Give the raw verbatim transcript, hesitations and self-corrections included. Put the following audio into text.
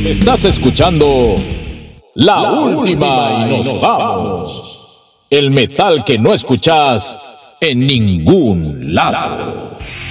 Estás escuchando La, La Última y nos, nos vamos. El metal que no escuchas en ningún lado.